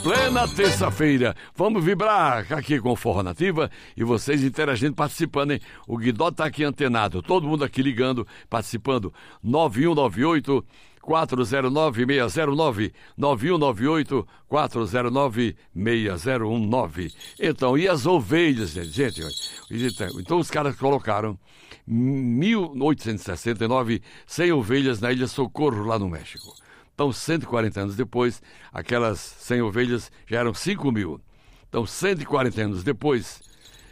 Plena terça-feira, vamos vibrar aqui com o Forró Nativa e vocês interagindo, participando, hein? O Guidó tá aqui antenado, todo mundo aqui ligando, participando. 9198-409-609, 9198-409-6019. Então, e as ovelhas, gente? Então os caras colocaram 1869 100 ovelhas na Ilha Socorro, lá no México. Então, 140 anos depois, aquelas 100 ovelhas já eram 5.000. Então, 140 anos depois,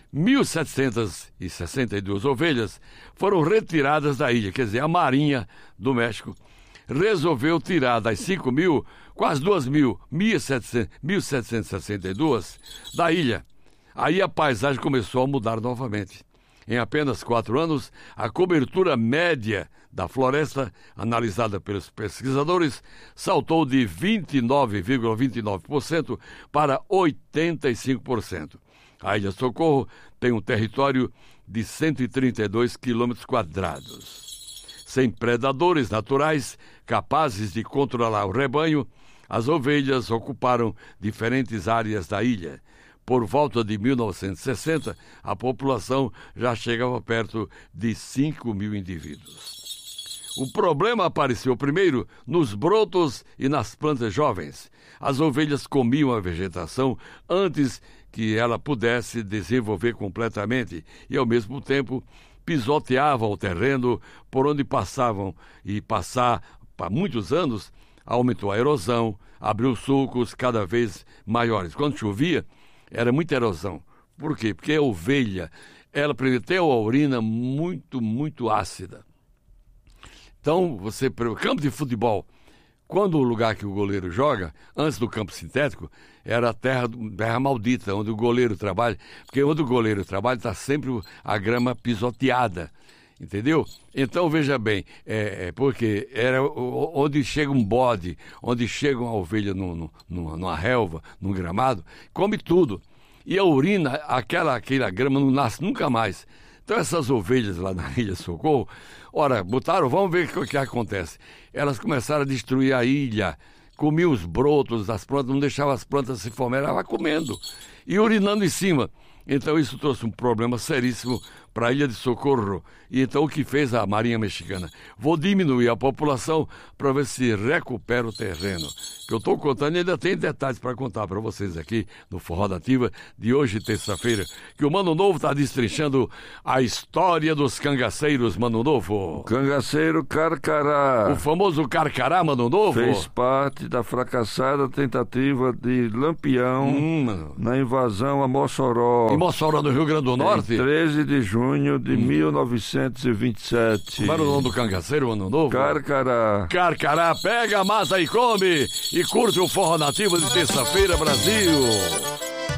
1.762 ovelhas foram retiradas da ilha. Quer dizer, a Marinha do México resolveu tirar das 5.000, quase 2.000, 1.762 da ilha. Aí a paisagem começou a mudar novamente. Em apenas 4 anos, a cobertura média da floresta, analisada pelos pesquisadores, saltou de 29,29% para 85%. A Ilha Socorro tem um território de 132 quilômetros quadrados. Sem predadores naturais capazes de controlar o rebanho, as ovelhas ocuparam diferentes áreas da ilha. Por volta de 1960, a população já chegava perto de 5.000 indivíduos. O problema apareceu primeiro nos brotos e nas plantas jovens. As ovelhas comiam a vegetação antes que ela pudesse desenvolver completamente e, ao mesmo tempo, pisoteavam o terreno por onde passavam, e passar para muitos anos aumentou a erosão, abriu sulcos cada vez maiores. Quando chovia, era muita erosão. Por quê? Porque a ovelha, ela primeiro tem uma urina muito ácida. Então, campo de futebol, quando o lugar que o goleiro joga, antes do campo sintético, era a terra maldita, onde o goleiro trabalha, porque onde o goleiro trabalha está sempre a grama pisoteada, entendeu? Então, veja bem, porque era onde chega um bode, onde chega uma ovelha numa relva, num gramado, come tudo. E a urina, aquela grama não nasce nunca mais. Então essas ovelhas lá na Ilha Socorro, vamos ver o que acontece. Elas começaram a destruir a ilha, comiam os brotos das plantas, não deixavam as plantas se formarem, ela comendo e urinando em cima. Então isso trouxe um problema seríssimo para a Ilha de Socorro. E então o que fez a Marinha Mexicana? Vou diminuir a população para ver se recupera o terreno. Que eu estou contando e ainda tem detalhes para contar para vocês aqui no Forró Nativa de hoje, terça-feira, que o Mano Novo está destrinchando a história dos cangaceiros, Mano Novo. O cangaceiro Carcará. O famoso Carcará, Mano Novo. Fez parte da fracassada tentativa de Lampião na invasão a Mossoró. Em Mossoró, no Rio Grande do Norte? Em 13 de junho de 1927. Como era o nome do cangaceiro, Mano Novo? Carcará. Carcará, pega a massa e come. E curte o Forró Nativo de terça-feira, Brasil.